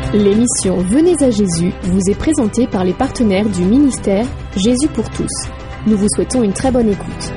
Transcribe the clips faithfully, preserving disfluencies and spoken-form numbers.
L'émission Venez à Jésus vous est présentée par les partenaires du ministère Jésus pour tous. Nous vous souhaitons une très bonne écoute.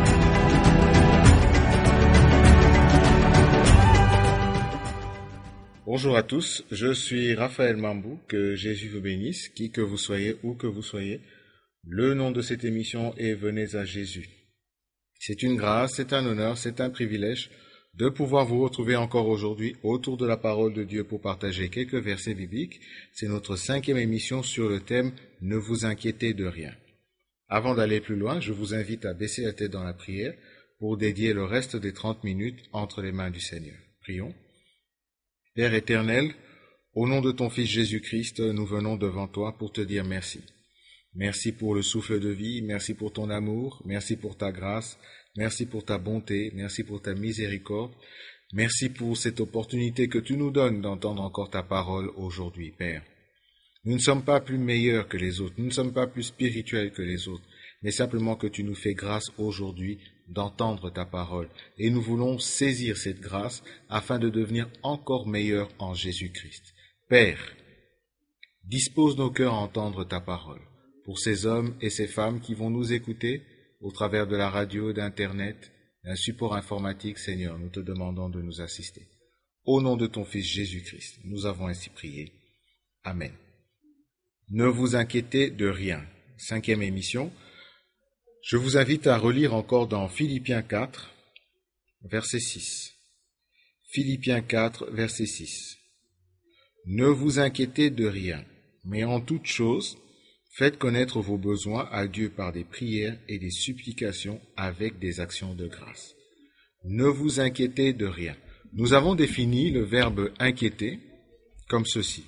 Bonjour à tous, je suis Raphaël Mambou, que Jésus vous bénisse, qui que vous soyez, où que vous soyez. Le nom de cette émission est Venez à Jésus. C'est une grâce, c'est un honneur, c'est un privilège de pouvoir vous retrouver encore aujourd'hui autour de la parole de Dieu pour partager quelques versets bibliques. C'est notre cinquième émission sur le thème « Ne vous inquiétez de rien ». Avant d'aller plus loin, je vous invite à baisser la tête dans la prière pour dédier le reste des trente minutes entre les mains du Seigneur. Prions. Père éternel, au nom de ton Fils Jésus-Christ, nous venons devant toi pour te dire merci. Merci pour le souffle de vie, merci pour ton amour, merci pour ta grâce, merci pour ta bonté, merci pour ta miséricorde, merci pour cette opportunité que tu nous donnes d'entendre encore ta parole aujourd'hui, Père. Nous ne sommes pas plus meilleurs que les autres, nous ne sommes pas plus spirituels que les autres, mais simplement que tu nous fais grâce aujourd'hui d'entendre ta parole. Et nous voulons saisir cette grâce afin de devenir encore meilleurs en Jésus-Christ. Père, dispose nos cœurs à entendre ta parole. Pour ces hommes et ces femmes qui vont nous écouter au travers de la radio, d'Internet, d'un support informatique, Seigneur, nous te demandons de nous assister. Au nom de ton Fils Jésus-Christ, nous avons ainsi prié. Amen. Ne vous inquiétez de rien. Cinquième émission. Je vous invite à relire encore dans Philippiens quatre, verset six. Philippiens quatre, verset six. Ne vous inquiétez de rien, mais en toute chose, faites connaître vos besoins à Dieu par des prières et des supplications avec des actions de grâce. Ne vous inquiétez de rien. Nous avons défini le verbe inquiéter comme ceci.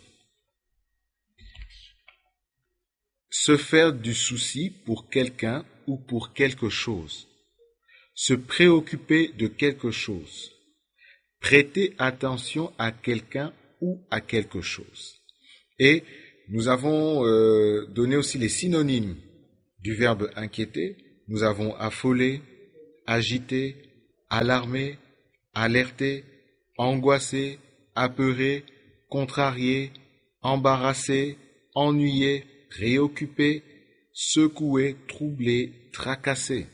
Se faire du souci pour quelqu'un ou pour quelque chose. Se préoccuper de quelque chose. Prêter attention à quelqu'un ou à quelque chose. Et nous avons euh, donné aussi les synonymes du verbe inquiéter. Nous avons affolé, agité, alarmé, alerté, angoissé, apeuré, contrarié, embarrassé, ennuyé, préoccupé, secoué, troublé, tracassé.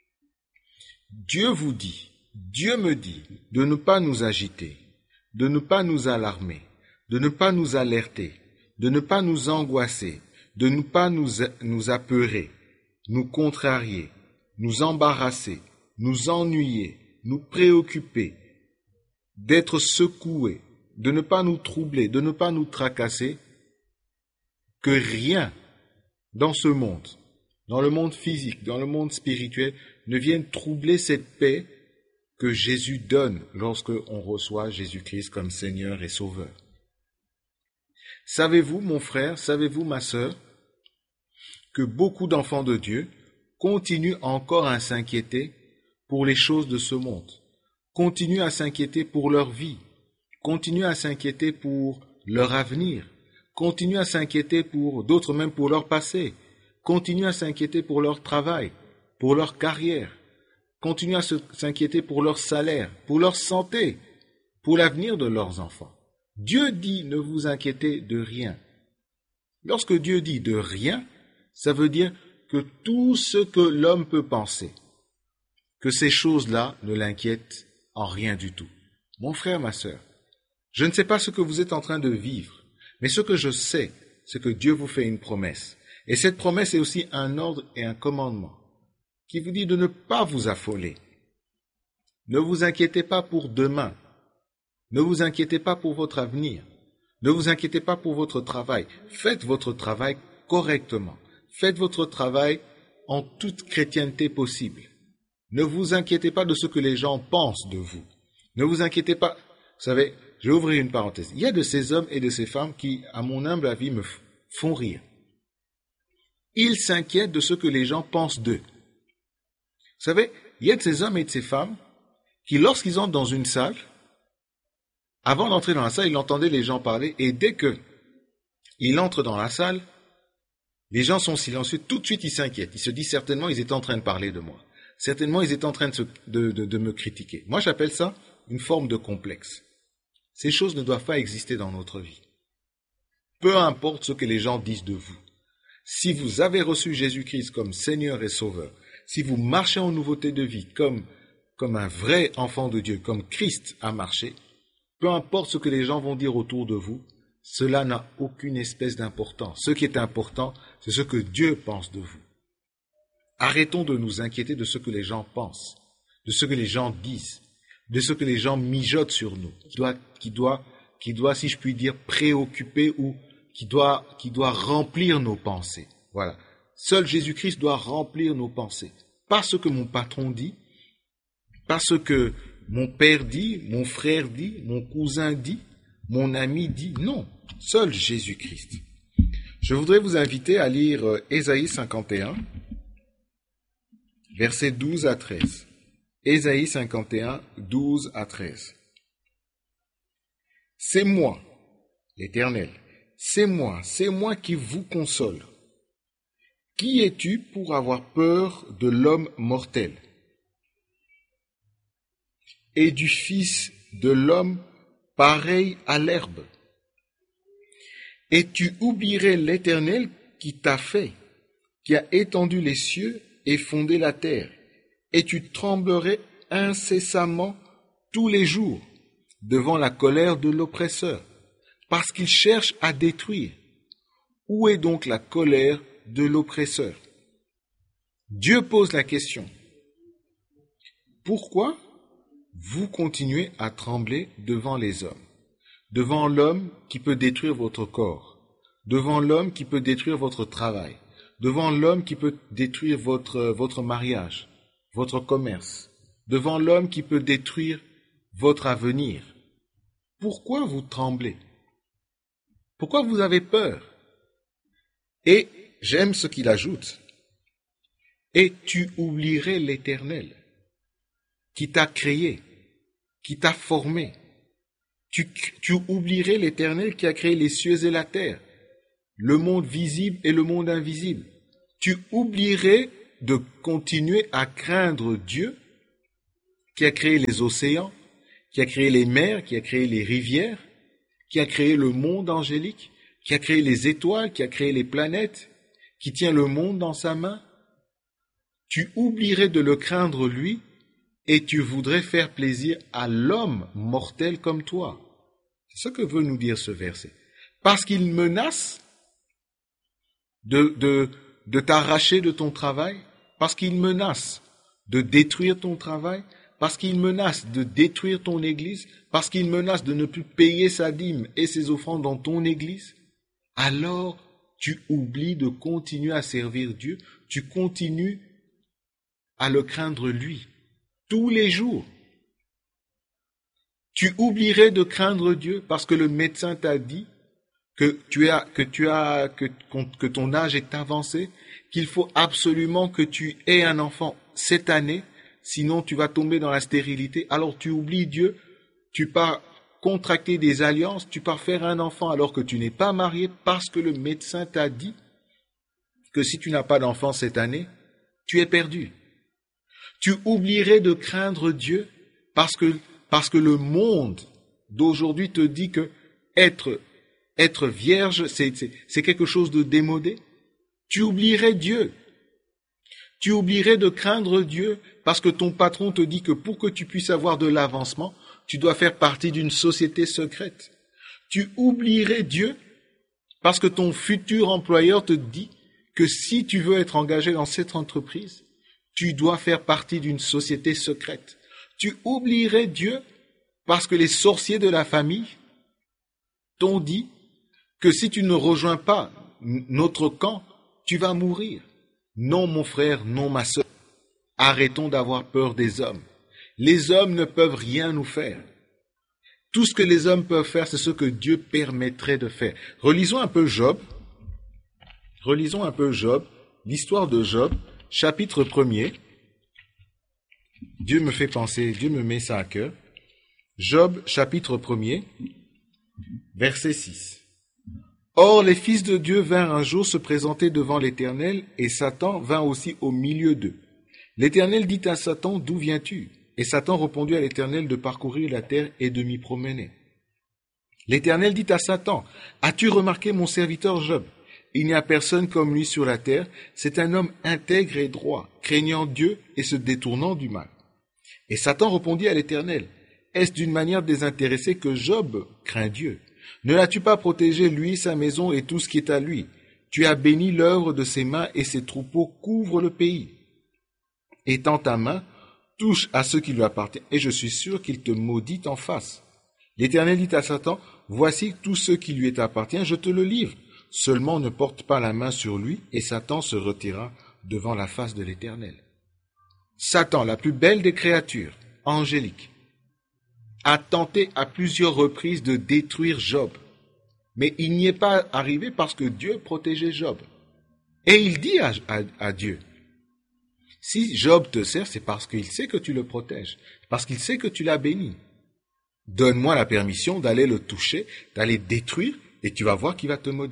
Dieu vous dit, Dieu me dit de ne pas nous agiter, de ne pas nous alarmer, de ne pas nous alerter, de ne pas nous angoisser, de ne pas nous, nous apeurer, nous contrarier, nous embarrasser, nous ennuyer, nous préoccuper, d'être secoués, de ne pas nous troubler, de ne pas nous tracasser, que rien dans ce monde, dans le monde physique, dans le monde spirituel, ne vienne troubler cette paix que Jésus donne lorsque on reçoit Jésus-Christ comme Seigneur et Sauveur. Savez-vous, mon frère, savez-vous, ma sœur, que beaucoup d'enfants de Dieu continuent encore à s'inquiéter pour les choses de ce monde, continuent à s'inquiéter pour leur vie, continuent à s'inquiéter pour leur avenir, continuent à s'inquiéter pour d'autres, même pour leur passé, continuent à s'inquiéter pour leur travail, pour leur carrière, continuent à s'inquiéter pour leur salaire, pour leur santé, pour l'avenir de leurs enfants. Dieu dit « ne vous inquiétez de rien ». Lorsque Dieu dit « de rien », ça veut dire que tout ce que l'homme peut penser, que ces choses-là ne l'inquiètent en rien du tout. Mon frère, ma sœur, je ne sais pas ce que vous êtes en train de vivre, mais ce que je sais, c'est que Dieu vous fait une promesse. Et cette promesse est aussi un ordre et un commandement qui vous dit de ne pas vous affoler. Ne vous inquiétez pas pour demain. Ne vous inquiétez pas pour votre avenir. Ne vous inquiétez pas pour votre travail. Faites votre travail correctement. Faites votre travail en toute chrétienté possible. Ne vous inquiétez pas de ce que les gens pensent de vous. Ne vous inquiétez pas. Vous savez, je vais ouvrir une parenthèse. Il y a de ces hommes et de ces femmes qui, à mon humble avis, me font rire. Ils s'inquiètent de ce que les gens pensent d'eux. Vous savez, il y a de ces hommes et de ces femmes qui, lorsqu'ils entrent dans une salle, avant d'entrer dans la salle, ils entendaient les gens parler, et dès qu'ils entrent dans la salle, les gens sont silencieux, tout de suite ils s'inquiètent. Ils se disent certainement ils étaient en train de parler de moi. Certainement ils étaient en train de, se, de, de, de me critiquer. Moi j'appelle ça une forme de complexe. Ces choses ne doivent pas exister dans notre vie. Peu importe ce que les gens disent de vous. Si vous avez reçu Jésus-Christ comme Seigneur et Sauveur, si vous marchez en nouveauté de vie comme, comme un vrai enfant de Dieu, comme Christ a marché, peu importe ce que les gens vont dire autour de vous, cela n'a aucune espèce d'importance. Ce qui est important, c'est ce que Dieu pense de vous. Arrêtons de nous inquiéter de ce que les gens pensent, de ce que les gens disent, de ce que les gens mijotent sur nous, qui doit, qui doit, qui doit, si je puis dire, préoccuper ou qui doit, qui doit remplir nos pensées. Voilà. Seul Jésus-Christ doit remplir nos pensées. Pas ce que mon patron dit, pas ce que mon père dit, mon frère dit, mon cousin dit, mon ami dit. Non. Seul Jésus-Christ. Je voudrais vous inviter à lire Ésaïe cinquante et un, versets douze à treize. Ésaïe cinquante et un, douze à treize. C'est moi, l'Éternel, c'est moi, c'est moi qui vous console. Qui es-tu pour avoir peur de l'homme mortel et du Fils de l'homme pareil à l'herbe? Et tu oublierais l'Éternel qui t'a fait, qui a étendu les cieux et fondé la terre, et tu tremblerais incessamment tous les jours devant la colère de l'oppresseur, parce qu'il cherche à détruire. Où est donc la colère de l'oppresseur? Dieu pose la question. Pourquoi vous continuez à trembler devant les hommes, devant l'homme qui peut détruire votre corps, devant l'homme qui peut détruire votre travail, devant l'homme qui peut détruire votre, votre mariage, votre commerce, devant l'homme qui peut détruire votre avenir? Pourquoi vous tremblez? Pourquoi vous avez peur? Et j'aime ce qu'il ajoute. Et tu oublierais l'Éternel qui t'a créé, qui t'a formé. Tu, tu oublierais l'Éternel qui a créé les cieux et la terre, le monde visible et le monde invisible. Tu oublierais de continuer à craindre Dieu qui a créé les océans, qui a créé les mers, qui a créé les rivières, qui a créé le monde angélique, qui a créé les étoiles, qui a créé les planètes, qui tient le monde dans sa main. Tu oublierais de le craindre lui et tu voudrais faire plaisir à l'homme mortel comme toi. C'est ce que veut nous dire ce verset. Parce qu'il menace de, de, de t'arracher de ton travail, parce qu'il menace de détruire ton travail, parce qu'il menace de détruire ton église, parce qu'il menace de ne plus payer sa dîme et ses offrandes dans ton église, alors tu oublies de continuer à servir Dieu, tu continues à le craindre lui, tous les jours. Tu oublierais de craindre Dieu parce que le médecin t'a dit que tu as, que tu as, que, que ton âge est avancé, qu'il faut absolument que tu aies un enfant cette année, sinon tu vas tomber dans la stérilité. Alors tu oublies Dieu, tu pars contracter des alliances, tu pars faire un enfant alors que tu n'es pas marié parce que le médecin t'a dit que si tu n'as pas d'enfant cette année, tu es perdu. Tu oublierais de craindre Dieu parce que, parce que le monde d'aujourd'hui te dit que être, être vierge, c'est, c'est, c'est quelque chose de démodé. Tu oublierais Dieu. Tu oublierais de craindre Dieu parce que ton patron te dit que pour que tu puisses avoir de l'avancement, tu dois faire partie d'une société secrète. Tu oublierais Dieu parce que ton futur employeur te dit que si tu veux être engagé dans cette entreprise, tu dois faire partie d'une société secrète. Tu oublierais Dieu parce que les sorciers de la famille t'ont dit que si tu ne rejoins pas notre camp, tu vas mourir. Non, mon frère, non, ma sœur. Arrêtons d'avoir peur des hommes. Les hommes ne peuvent rien nous faire. Tout ce que les hommes peuvent faire, c'est ce que Dieu permettrait de faire. Relisons un peu Job. Relisons un peu Job, l'histoire de Job, chapitre premier. Dieu me fait penser, Dieu me met ça à cœur. Job, chapitre premier, verset six. Or, les fils de Dieu vinrent un jour se présenter devant l'Éternel, et Satan vint aussi au milieu d'eux. L'Éternel dit à Satan, « D'où viens-tu » Et Satan répondit à l'Éternel de parcourir la terre et de m'y promener. L'Éternel dit à Satan, « As-tu remarqué mon serviteur Job? Il n'y a personne comme lui sur la terre, c'est un homme intègre et droit, craignant Dieu et se détournant du mal. » Et Satan répondit à l'Éternel, « Est-ce d'une manière désintéressée que Job craint Dieu? Ne l'as-tu pas protégé, lui, sa maison et tout ce qui est à lui? Tu as béni l'œuvre de ses mains et ses troupeaux couvrent le pays. Étends ta main, touche à ce qui lui appartient, et je suis sûr qu'il te maudit en face. » L'Éternel dit à Satan, « Voici tout ce qui lui est appartient, je te le livre. Seulement ne porte pas la main sur lui. » Et Satan se retira devant la face de l'Éternel. Satan, la plus belle des créatures, angélique, a tenté à plusieurs reprises de détruire Job. Mais il n'y est pas arrivé parce que Dieu protégeait Job. Et il dit à, à, à Dieu, « Si Job te sert, c'est parce qu'il sait que tu le protèges, parce qu'il sait que tu l'as béni. Donne-moi la permission d'aller le toucher, d'aller détruire, et tu vas voir qu'il va te maudire. »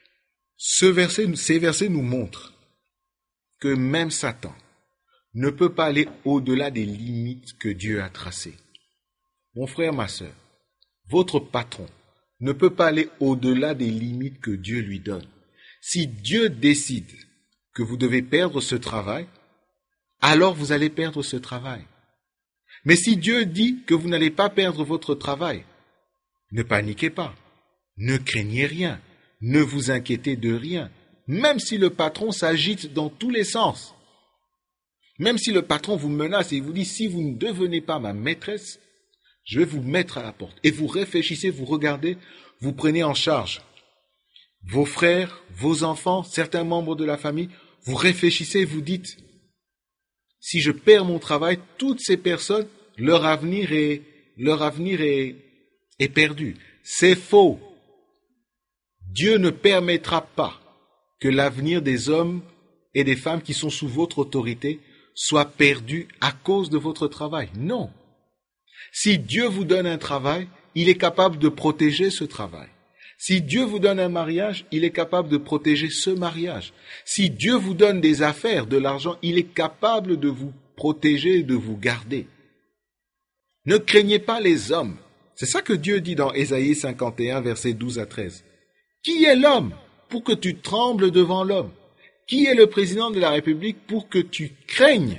Ce verset, ces versets nous montrent que même Satan ne peut pas aller au-delà des limites que Dieu a tracées. Mon frère, ma sœur, votre patron ne peut pas aller au-delà des limites que Dieu lui donne. Si Dieu décide que vous devez perdre ce travail, alors vous allez perdre ce travail. Mais si Dieu dit que vous n'allez pas perdre votre travail, ne paniquez pas, ne craignez rien, ne vous inquiétez de rien, même si le patron s'agite dans tous les sens. Même si le patron vous menace et vous dit, si vous ne devenez pas ma maîtresse, je vais vous mettre à la porte. Et vous réfléchissez, vous regardez, vous prenez en charge vos frères, vos enfants, certains membres de la famille, vous réfléchissez et vous dites, si je perds mon travail, toutes ces personnes, leur avenir est, leur avenir est, est perdu. C'est faux. Dieu ne permettra pas que l'avenir des hommes et des femmes qui sont sous votre autorité soit perdu à cause de votre travail. Non. Si Dieu vous donne un travail, il est capable de protéger ce travail. Si Dieu vous donne un mariage, il est capable de protéger ce mariage. Si Dieu vous donne des affaires, de l'argent, il est capable de vous protéger et de vous garder. Ne craignez pas les hommes. C'est ça que Dieu dit dans Ésaïe cinquante et un, versets douze à treize. Qui est l'homme pour que tu trembles devant l'homme? Qui est le président de la République pour que tu craignes?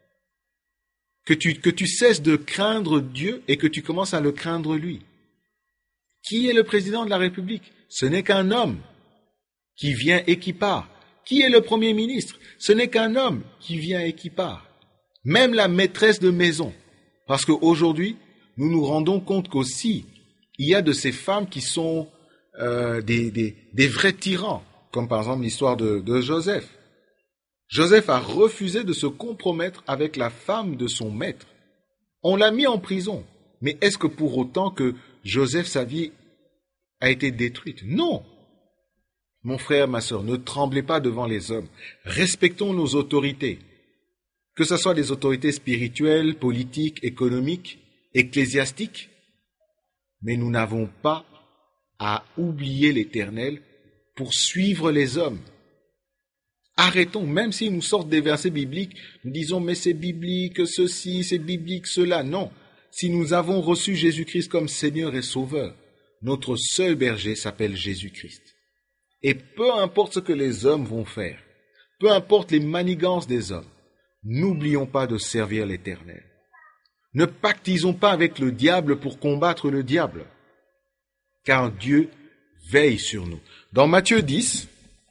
Que tu, que tu cesses de craindre Dieu et que tu commences à le craindre lui. Qui est le président de la République? Ce n'est qu'un homme qui vient et qui part. Qui est le premier ministre? Ce n'est qu'un homme qui vient et qui part. Même la maîtresse de maison. Parce qu'aujourd'hui, nous nous rendons compte qu'aussi, il y a de ces femmes qui sont euh, des, des, des vrais tyrans, comme par exemple l'histoire de, de Joseph. Joseph a refusé de se compromettre avec la femme de son maître. On l'a mis en prison. Mais est-ce que pour autant que Joseph, sa vie a été détruite? Non. Mon frère, ma sœur, ne tremblez pas devant les hommes. Respectons nos autorités. Que ce soit des autorités spirituelles, politiques, économiques, ecclésiastiques. Mais nous n'avons pas à oublier l'Éternel pour suivre les hommes. Arrêtons, même s'ils nous sortent des versets bibliques, nous disons, mais c'est biblique, ceci, c'est biblique, cela. Non. Si nous avons reçu Jésus-Christ comme Seigneur et Sauveur, notre seul berger s'appelle Jésus-Christ. Et peu importe ce que les hommes vont faire, peu importe les manigances des hommes, n'oublions pas de servir l'Éternel. Ne pactisons pas avec le diable pour combattre le diable, car Dieu veille sur nous. Dans Matthieu dix,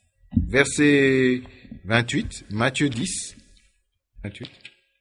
verset vingt-huit, Matthieu dix, vingt-huit.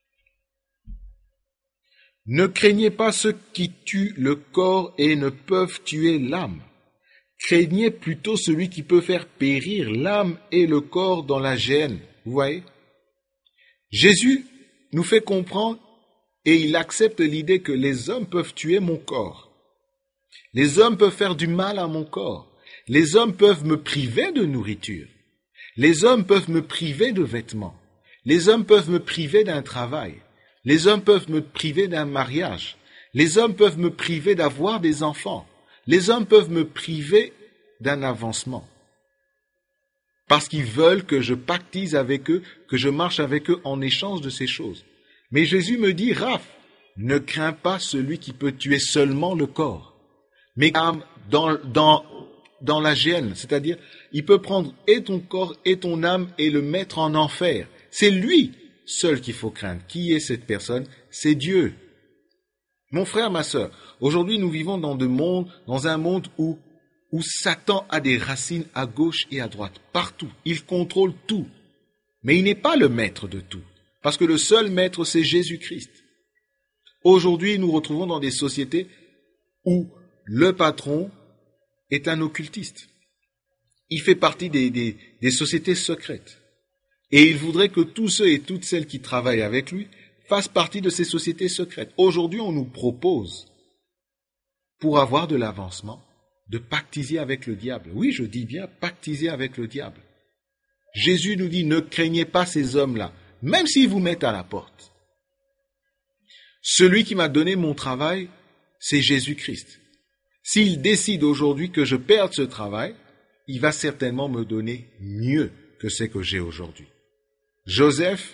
Ne craignez pas ceux qui tuent le corps et ne peuvent tuer l'âme. Craignez plutôt celui qui peut faire périr l'âme et le corps dans la géhenne. Vous voyez? Jésus nous fait comprendre et il accepte l'idée que les hommes peuvent tuer mon corps. Les hommes peuvent faire du mal à mon corps. Les hommes peuvent me priver de nourriture. Les hommes peuvent me priver de vêtements. Les hommes peuvent me priver d'un travail. Les hommes peuvent me priver d'un mariage. Les hommes peuvent me priver d'avoir des enfants. Les hommes peuvent me priver d'un avancement. Parce qu'ils veulent que je pactise avec eux, que je marche avec eux en échange de ces choses. Mais Jésus me dit, Raph, ne crains pas celui qui peut tuer seulement le corps, mais dans, dans, dans la géhenne, c'est-à-dire, il peut prendre et ton corps et ton âme et le mettre en enfer. C'est lui seul qu'il faut craindre. Qui est cette personne? C'est Dieu. Mon frère, ma sœur, aujourd'hui nous vivons dans, de monde, dans un monde où, où Satan a des racines à gauche et à droite, partout. Il contrôle tout. Mais il n'est pas le maître de tout, parce que le seul maître, c'est Jésus-Christ. Aujourd'hui, nous nous retrouvons dans des sociétés où le patron est un occultiste. Il fait partie des, des, des sociétés secrètes. Et il voudrait que tous ceux et toutes celles qui travaillent avec lui fassent partie de ces sociétés secrètes. Aujourd'hui, on nous propose, pour avoir de l'avancement, de pactiser avec le diable. Oui, je dis bien pactiser avec le diable. Jésus nous dit, ne craignez pas ces hommes-là, même s'ils vous mettent à la porte. Celui qui m'a donné mon travail, c'est Jésus-Christ. S'il décide aujourd'hui que je perde ce travail, il va certainement me donner mieux que ce que j'ai aujourd'hui. Joseph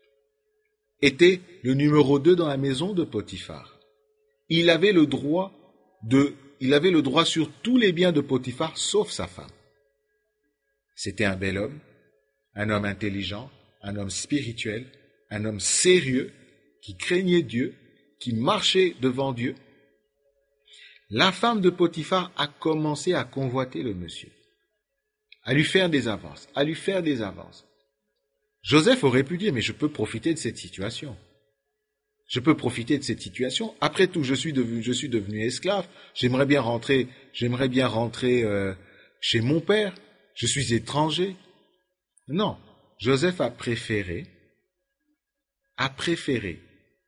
était le numéro deux dans la maison de Potiphar. Il avait le droit de, il avait le droit sur tous les biens de Potiphar, sauf sa femme. C'était un bel homme, un homme intelligent, un homme spirituel, un homme sérieux, qui craignait Dieu, qui marchait devant Dieu. La femme de Potiphar a commencé à convoiter le monsieur, à lui faire des avances, à lui faire des avances. Joseph aurait pu dire, mais je peux profiter de cette situation. Je peux profiter de cette situation. Après tout, je suis devenu, je suis devenu esclave. J'aimerais bien rentrer, j'aimerais bien rentrer euh, chez mon père. Je suis étranger. Non, Joseph a préféré, a préféré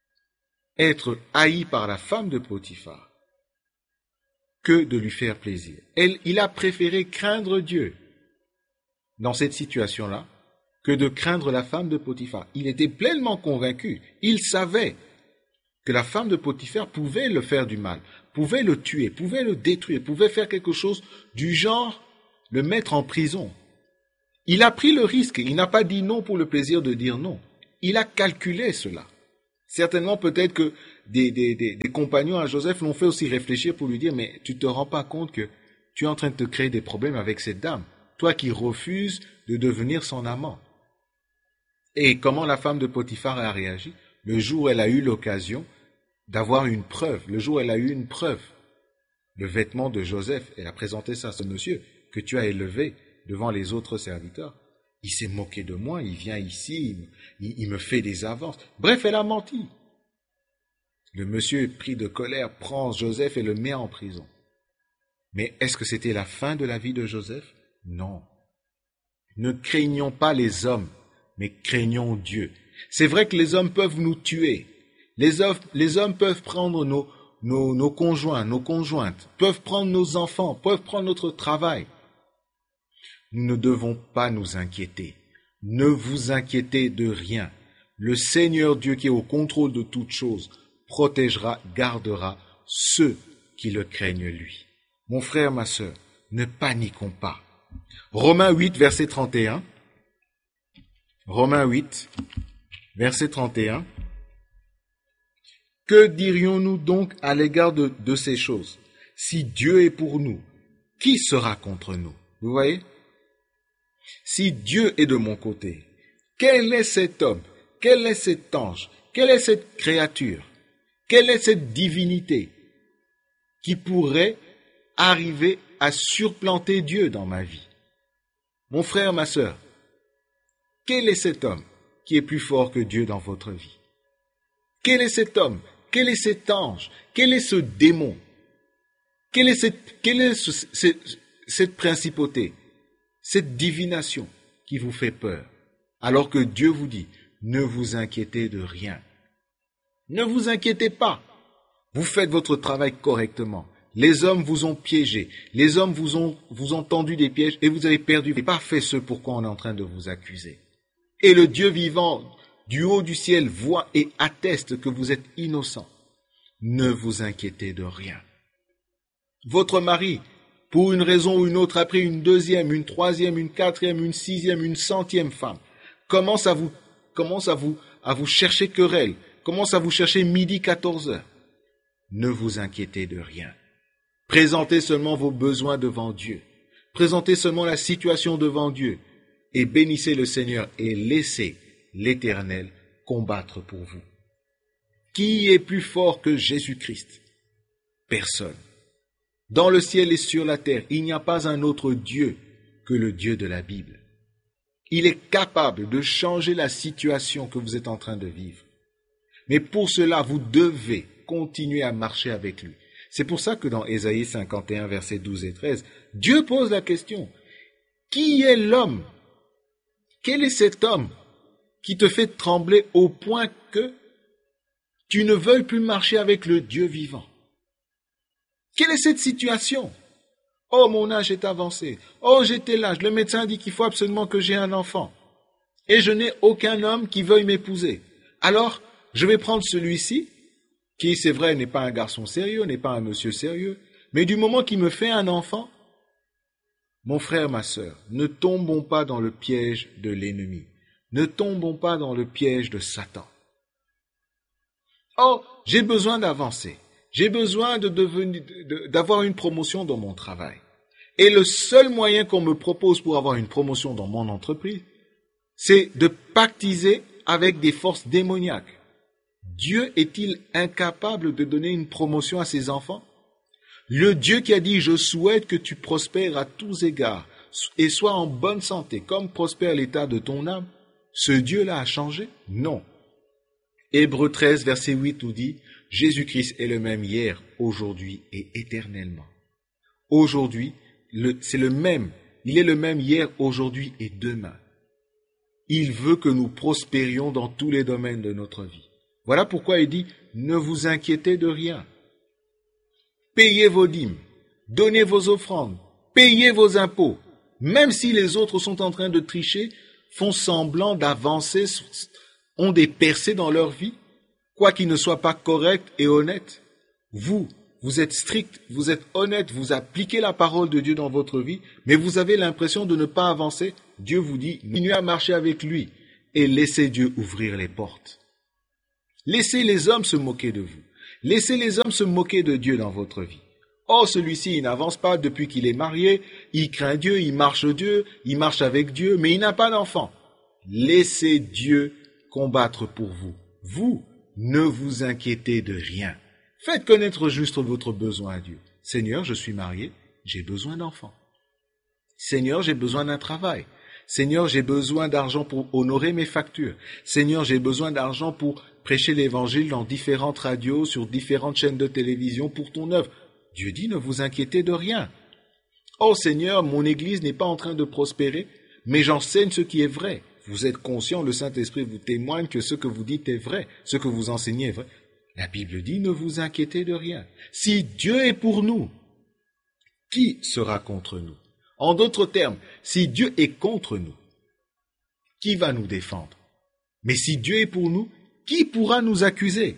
être haï par la femme de Potiphar que de lui faire plaisir. Elle, il a préféré craindre Dieu dans cette situation-là que de craindre la femme de Potiphar. Il était pleinement convaincu, il savait que la femme de Potiphar pouvait le faire du mal, pouvait le tuer, pouvait le détruire, pouvait faire quelque chose du genre, le mettre en prison. Il a pris le risque, il n'a pas dit non pour le plaisir de dire non. Il a calculé cela. Certainement, peut-être que des, des, des, des compagnons à Joseph l'ont fait aussi réfléchir pour lui dire, mais tu ne te rends pas compte que tu es en train de te créer des problèmes avec cette dame, toi qui refuses de devenir son amant. Et comment la femme de Potiphar a réagi? Le jour où elle a eu l'occasion d'avoir une preuve, le jour où elle a eu une preuve, le vêtement de Joseph, elle a présenté ça à ce monsieur que tu as élevé devant les autres serviteurs. Il s'est moqué de moi, il vient ici, il, il me fait des avances. Bref, elle a menti. Le monsieur, pris de colère, prend Joseph et le met en prison. Mais est-ce que c'était la fin de la vie de Joseph? Non. Ne craignons pas les hommes, mais craignons Dieu. C'est vrai que les hommes peuvent nous tuer. Les hommes, les hommes peuvent prendre nos, nos, nos conjoints, nos conjointes, peuvent prendre nos enfants, peuvent prendre notre travail. Nous ne devons pas nous inquiéter. Ne vous inquiétez de rien. Le Seigneur Dieu qui est au contrôle de toutes choses protégera, gardera ceux qui le craignent lui. Mon frère, ma sœur, ne paniquons pas. Romains huit, verset trente et un. Romains huit, verset trente et un. Que dirions-nous donc à l'égard de, de ces choses? Si Dieu est pour nous, qui sera contre nous? Vous voyez? Si Dieu est de mon côté, quel est cet homme? Quel est cet ange? Quelle est cette créature? Quelle est cette divinité qui pourrait arriver à supplanter Dieu dans ma vie? Mon frère, ma sœur, quel est cet homme qui est plus fort que Dieu dans votre vie? Quel est cet homme? Quel est cet ange? Quel est ce démon? Quelle est cette, quelle est ce, cette, cette principauté? Cette divination qui vous fait peur, alors que Dieu vous dit, ne vous inquiétez de rien. Ne vous inquiétez pas. Vous faites votre travail correctement. Les hommes vous ont piégé. Les hommes vous ont, vous ont tendu des pièges et vous avez perdu. Vous n'avez pas fait ce pourquoi on est en train de vous accuser. Et le Dieu vivant, du haut du ciel, voit et atteste que vous êtes innocent. Ne vous inquiétez de rien. Votre mari, pour une raison ou une autre, a pris une deuxième, une troisième, une quatrième, une sixième, une centième femme, commence à vous, commence à vous, à vous chercher querelle, commence à vous chercher midi, quatorze heures. Ne vous inquiétez de rien. Présentez seulement vos besoins devant Dieu. Présentez seulement la situation devant Dieu et bénissez le Seigneur et laissez l'Éternel combattre pour vous. Qui est plus fort que Jésus-Christ? Personne. Dans le ciel et sur la terre, il n'y a pas un autre Dieu que le Dieu de la Bible. Il est capable de changer la situation que vous êtes en train de vivre. Mais pour cela, vous devez continuer à marcher avec lui. C'est pour ça que dans Ésaïe cinquante et un, versets douze et treize, Dieu pose la question, qui est l'homme? Quel est cet homme qui te fait trembler au point que tu ne veuilles plus marcher avec le Dieu vivant? Quelle est cette situation? Oh, mon âge est avancé. Oh, j'étais l'âge. Le médecin dit qu'il faut absolument que j'ai un enfant. Et je n'ai aucun homme qui veuille m'épouser. Alors, je vais prendre celui-ci, qui, c'est vrai, n'est pas un garçon sérieux, n'est pas un monsieur sérieux, mais du moment qu'il me fait un enfant, mon frère, ma sœur, ne tombons pas dans le piège de l'ennemi. Ne tombons pas dans le piège de Satan. Oh, j'ai besoin d'avancer. J'ai besoin de devenir, de, d'avoir une promotion dans mon travail. Et le seul moyen qu'on me propose pour avoir une promotion dans mon entreprise, c'est de pactiser avec des forces démoniaques. Dieu est-il incapable de donner une promotion à ses enfants? Le Dieu qui a dit « Je souhaite que tu prospères à tous égards et sois en bonne santé, comme prospère l'état de ton âme », ce Dieu-là a changé? Non. Hébreux treize, verset huit nous dit « Jésus-Christ est le même hier, aujourd'hui et éternellement ». Aujourd'hui, le, c'est le même. Il est le même hier, aujourd'hui et demain. Il veut que nous prospérions dans tous les domaines de notre vie. Voilà pourquoi il dit « Ne vous inquiétez de rien ». Payez vos dîmes, donnez vos offrandes, payez vos impôts. Même si les autres sont en train de tricher, font semblant d'avancer, ont des percées dans leur vie, quoi qu'ils ne soient pas corrects et honnêtes. Vous, vous êtes strict, vous êtes honnête, vous appliquez la parole de Dieu dans votre vie, mais vous avez l'impression de ne pas avancer. Dieu vous dit, continuez à marcher avec lui et laissez Dieu ouvrir les portes. Laissez les hommes se moquer de vous. Laissez les hommes se moquer de Dieu dans votre vie. Oh, celui-ci, il n'avance pas depuis qu'il est marié, il craint Dieu, il marche Dieu, il marche avec Dieu, mais il n'a pas d'enfant. Laissez Dieu combattre pour vous. Vous, ne vous inquiétez de rien. Faites connaître juste votre besoin à Dieu. Seigneur, je suis marié, j'ai besoin d'enfants. Seigneur, j'ai besoin d'un travail. Seigneur, j'ai besoin d'argent pour honorer mes factures. Seigneur, j'ai besoin d'argent pour prêcher l'évangile dans différentes radios, sur différentes chaînes de télévision pour ton œuvre. Dieu dit, ne vous inquiétez de rien. Oh Seigneur, mon église n'est pas en train de prospérer, mais j'enseigne ce qui est vrai. Vous êtes conscient, le Saint-Esprit vous témoigne que ce que vous dites est vrai, ce que vous enseignez est vrai. La Bible dit, ne vous inquiétez de rien. Si Dieu est pour nous, qui sera contre nous? En d'autres termes, si Dieu est contre nous, qui va nous défendre? Mais si Dieu est pour nous, qui pourra nous accuser?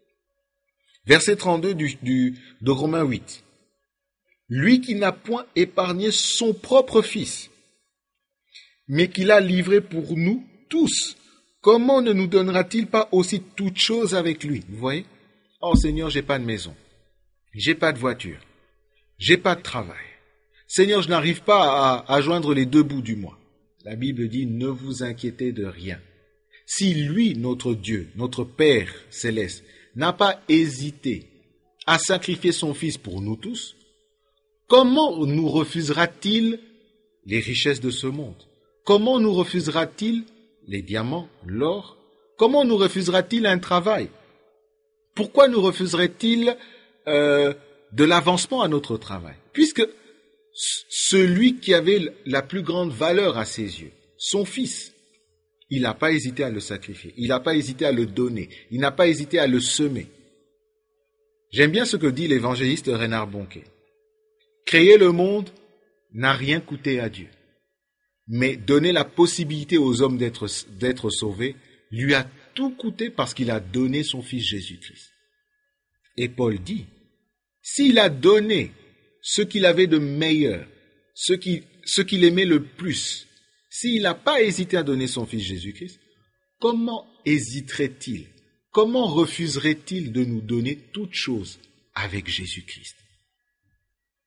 Verset trente-deux du, du, de Romains huit. Lui qui n'a point épargné son propre fils, mais qui l'a livré pour nous tous, comment ne nous donnera-t-il pas aussi toutes choses avec lui? Vous voyez? Oh Seigneur, j'ai pas de maison, j'ai pas de voiture, j'ai pas de travail. Seigneur, je n'arrive pas à, à joindre les deux bouts du mois. La Bible dit, ne vous inquiétez de rien. Si lui, notre Dieu, notre Père céleste, n'a pas hésité à sacrifier son Fils pour nous tous, comment nous refusera-t-il les richesses de ce monde? Comment nous refusera-t-il les diamants, l'or? Comment nous refusera-t-il un travail? Pourquoi nous refuserait-il euh, de l'avancement à notre travail? Puisque celui qui avait la plus grande valeur à ses yeux, son Fils, il n'a pas hésité à le sacrifier, il n'a pas hésité à le donner, il n'a pas hésité à le semer. J'aime bien ce que dit l'évangéliste Reinhard Bonnke. Créer le monde n'a rien coûté à Dieu, mais donner la possibilité aux hommes d'être, d'être sauvés lui a tout coûté parce qu'il a donné son Fils Jésus-Christ. Et Paul dit, s'il a donné ce qu'il avait de meilleur, ce qu'il, ce qu'il aimait le plus, s'il n'a pas hésité à donner son Fils Jésus-Christ, comment hésiterait-il? Comment refuserait-il de nous donner toutes choses avec Jésus-Christ?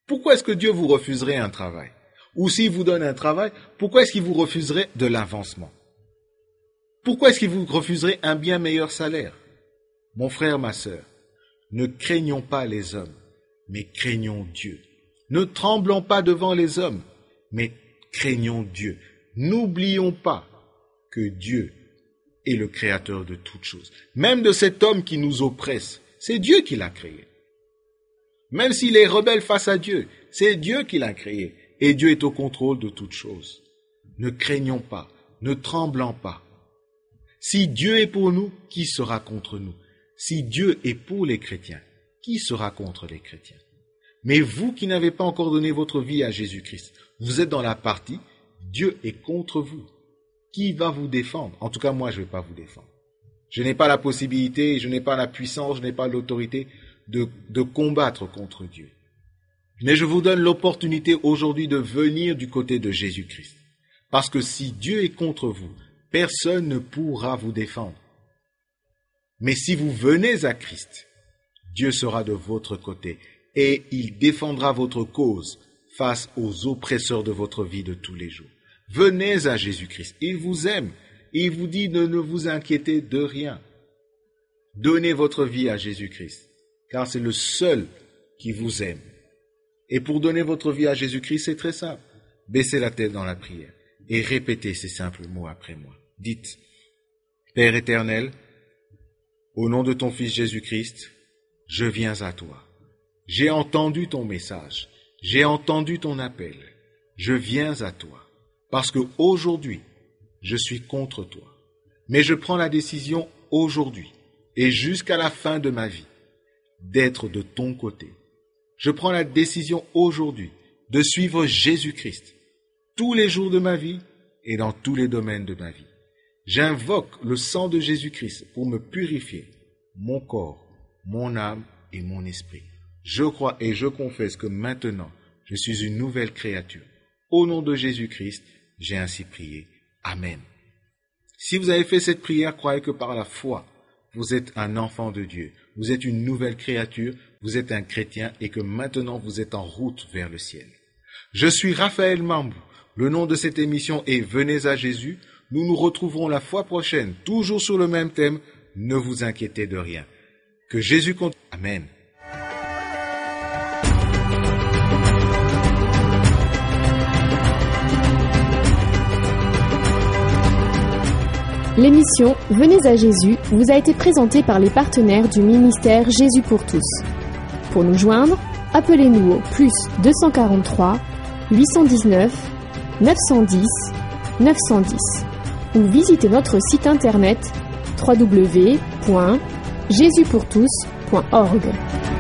Pourquoi est-ce que Dieu vous refuserait un travail? Ou s'il vous donne un travail, pourquoi est-ce qu'il vous refuserait de l'avancement? Pourquoi est-ce qu'il vous refuserait un bien meilleur salaire? Mon frère, ma sœur, ne craignons pas les hommes, mais craignons Dieu. Ne tremblons pas devant les hommes, mais craignons Dieu. N'oublions pas que Dieu est le créateur de toutes choses. Même de cet homme qui nous oppresse, c'est Dieu qui l'a créé. Même s'il est rebelle face à Dieu, c'est Dieu qui l'a créé. Et Dieu est au contrôle de toutes choses. Ne craignons pas, ne tremblons pas. Si Dieu est pour nous, qui sera contre nous? Si Dieu est pour les chrétiens, qui sera contre les chrétiens? Mais vous qui n'avez pas encore donné votre vie à Jésus-Christ, vous êtes dans la partie, Dieu est contre vous. Qui va vous défendre? En tout cas, moi, je ne vais pas vous défendre. Je n'ai pas la possibilité, je n'ai pas la puissance, je n'ai pas l'autorité de, de combattre contre Dieu. Mais je vous donne l'opportunité aujourd'hui de venir du côté de Jésus-Christ. Parce que si Dieu est contre vous, personne ne pourra vous défendre. Mais si vous venez à Christ, Dieu sera de votre côté et il défendra votre cause face aux oppresseurs de votre vie de tous les jours. Venez à Jésus-Christ, il vous aime, il vous dit de ne vous inquiéter de rien. Donnez votre vie à Jésus-Christ, car c'est le seul qui vous aime. Et pour donner votre vie à Jésus-Christ, c'est très simple. Baissez la tête dans la prière et répétez ces simples mots après moi. Dites, Père éternel, au nom de ton Fils Jésus-Christ, je viens à toi. J'ai entendu ton message, j'ai entendu ton appel. Je viens à toi, parce que aujourd'hui, je suis contre toi. Mais je prends la décision aujourd'hui et jusqu'à la fin de ma vie d'être de ton côté. Je prends la décision aujourd'hui de suivre Jésus-Christ tous les jours de ma vie et dans tous les domaines de ma vie. J'invoque le sang de Jésus-Christ pour me purifier, mon corps, mon âme et mon esprit. Je crois et je confesse que maintenant, je suis une nouvelle créature. Au nom de Jésus-Christ, j'ai ainsi prié. Amen. Si vous avez fait cette prière, croyez que par la foi, vous êtes un enfant de Dieu. Vous êtes une nouvelle créature, vous êtes un chrétien et que maintenant vous êtes en route vers le ciel. Je suis Raphaël Mambou. Le nom de cette émission est Venez à Jésus. Nous nous retrouverons la fois prochaine, toujours sur le même thème. Ne vous inquiétez de rien. Que Jésus compte. Amen. L'émission Venez à Jésus vous a été présentée par les partenaires du ministère Jésus pour tous. Pour nous joindre, appelez-nous au plus deux cent quarante-trois, huit cent dix-neuf, neuf cent dix, neuf cent dix ou visitez notre site internet w w w point jésus pour tous point org.